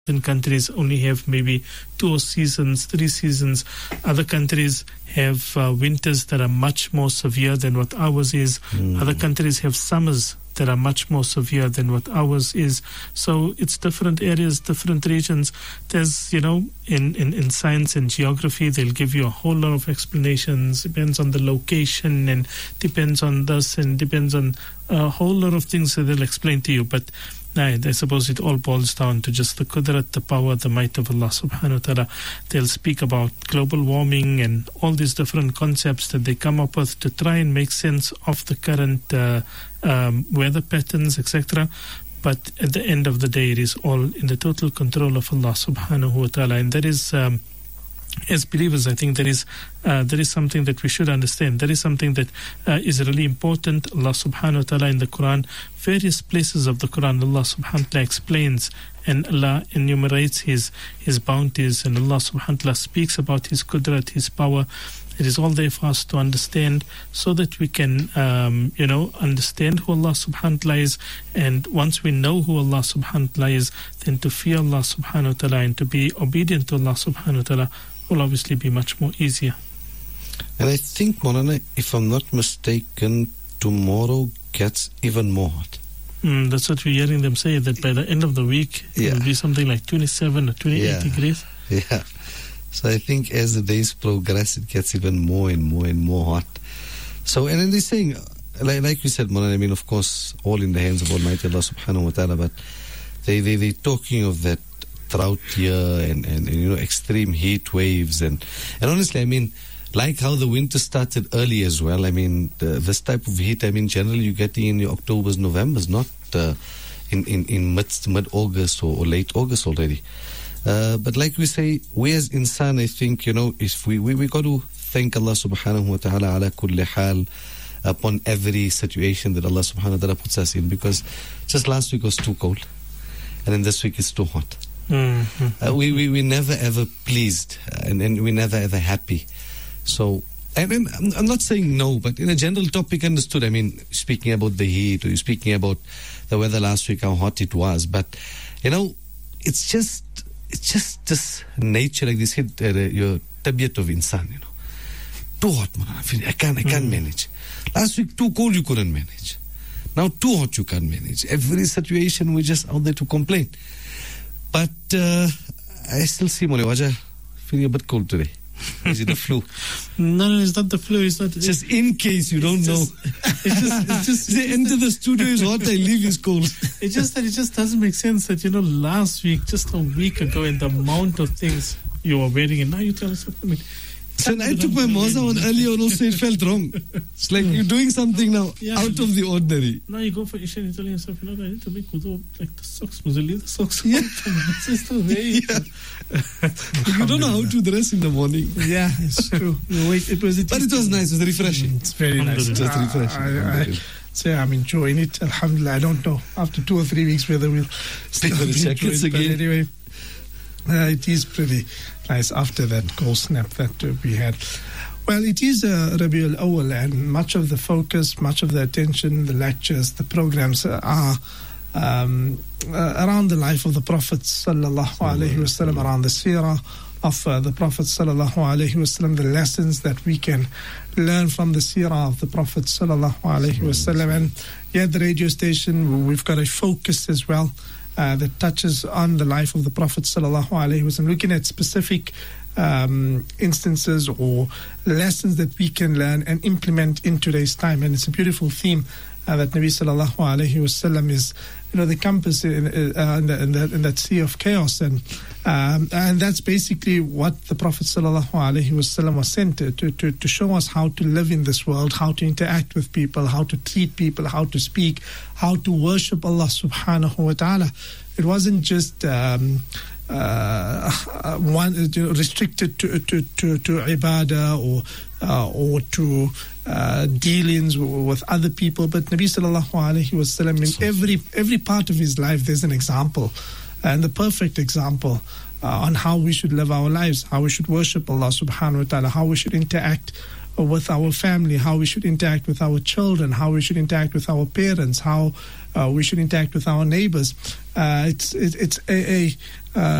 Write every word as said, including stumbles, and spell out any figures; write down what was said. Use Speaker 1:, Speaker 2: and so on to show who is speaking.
Speaker 1: Certain countries only have maybe two seasons, three seasons. Other countries have uh, winters that are much more severe than what ours is. Mm. Other countries have summers that are much more severe than what ours is. So it's different areas, different regions. There's, you know, in, in, in science and geography, they'll give you a whole lot of explanations. Depends on the location and depends on this and depends on a whole lot of things that they'll explain to you. But I, I suppose it all boils down to just the qudrat, the power, the might of Allah subhanahu wa ta'ala. They'll speak about global warming and all these different concepts that they come up with to try and make sense of the current uh, um, weather patterns, et cetera. But at the end of the day, it is all in the total control of Allah subhanahu wa ta'ala. And that is... Um, As believers, I think there is uh, there is something that we should understand. There is something that uh, is really important. Allah subhanahu wa ta'ala in the Quran, various places of the Quran, Allah subhanahu wa ta'ala explains and Allah enumerates His, his bounties, and Allah subhanahu wa ta'ala speaks about His qudrat, His power. It is all there for us to understand so that we can, um, you know, understand who Allah subhanahu wa ta'ala is. And once we know who Allah subhanahu wa ta'ala is, then to fear Allah subhanahu wa ta'ala and to be obedient to Allah subhanahu wa ta'ala will obviously be much more easier.
Speaker 2: And I think, Maulana, if I'm not mistaken, tomorrow gets even more hot.
Speaker 1: Mm, that's what we're hearing them say, that by the end of the week,
Speaker 2: yeah.
Speaker 1: it will be something like twenty-seven or twenty-eight
Speaker 2: yeah.
Speaker 1: degrees.
Speaker 2: Yeah. So I think as the days progress, it gets even more and more and more hot. So, and then they're saying, like, like we said, Maulana, I mean, of course, all in the hands of Almighty Allah subhanahu wa ta'ala, but they, they, they're talking of that drought here and, and, and, you know, extreme heat waves. And, and honestly, I mean, like how the winter started early as well, I mean, the, this type of heat, I mean, generally you get in your Octobers, Novembers, not uh, in, in, in mid, mid-August or, or late August already. Uh, but like we say, we as insan, I think, you know, if we, we, we got to thank Allah subhanahu wa ta'ala ala kulli hal upon every situation that Allah subhanahu wa ta'ala puts us in, because just last week was too cold and then this week it's too hot. Mm-hmm. Uh, we, we, we never ever pleased uh, and, and we never ever happy. So, I mean, I'm, I'm not saying no, but in a general topic understood, I mean, speaking about the heat or speaking about the weather last week, how hot it was, but, you know, it's just, it's just this nature, like this, uh, your tabiyat of insan, you know. Too hot, man. I can't, I can't mm. manage. Last week, too cold, you couldn't manage. Now, too hot, you can't manage. Every situation, we're just out there to complain. But uh, I still see Mole Wajah feeling a bit cold today. Is it the flu?
Speaker 1: No, no, it's not the flu. It's not.
Speaker 2: It's just in case you don't know. It's just, it's just. They enter the studio is hot. I leave is cold.
Speaker 1: It's just that it just doesn't make sense that, you know, last week, just a week ago, and the amount of things you were wearing, and now you tell us something.
Speaker 2: So I took my moza on earlier and also it felt wrong. It's like you're doing something now yeah, out of the ordinary.
Speaker 1: Now you go for Isha and you tell yourself, you know, I need to make wudu, like the socks, was leave the socks
Speaker 2: yeah.
Speaker 1: It's just a way.
Speaker 2: Yeah. You don't know how to dress in the morning.
Speaker 1: Yeah, it's true. You wait, it was, it
Speaker 2: but it was nice, it was refreshing.
Speaker 1: It's very nice.
Speaker 2: Just uh, refreshing.
Speaker 1: I, I, say I'm enjoying it. Alhamdulillah, I don't know after two or three weeks whether we'll
Speaker 2: still check it again.
Speaker 1: Anyway, uh, it is pretty nice after that cold snap that uh, we had. Well, it is uh, Rabiul Awwal, and much of the focus, much of the attention, the lectures, the programs are um, uh, around the life of the Prophet sallallahu alaihi wasallam, around the seerah of uh, the Prophet sallallahu alaihi wasallam, the lessons that we can learn from the seerah of the Prophet sallallahu alaihi wasallam. And yeah, the radio station, we've got a focus as well uh, that touches on the life of the Prophet sallallahu alaihi wasallam, looking at specific um, instances or lessons that we can learn and implement in today's time. And it's a beautiful theme uh, that Nabi sallallahu alaihi wasallam is, you know, the compass in, uh, in, the, in, the, in that sea of chaos, and um, and that's basically what the Prophet sallallahu alaihi wasallam was sent to, to to show us how to live in this world, how to interact with people, how to treat people, how to speak, how to worship Allah subhanahu wa ta'ala. It wasn't just um, uh, one restricted to to to, to ibadah or uh, or to uh, dealings with other people, but Nabi sallallahu alaihi wasallam, in every every part of his life, there's an example, and the perfect example uh, on how we should live our lives, how we should worship Allah subhanahu wa ta'ala, how we should interact
Speaker 3: with our family, how we should interact with our children, how we should interact with our parents, how uh, we should interact with our neighbors. Uh, it's it, it's a, a uh,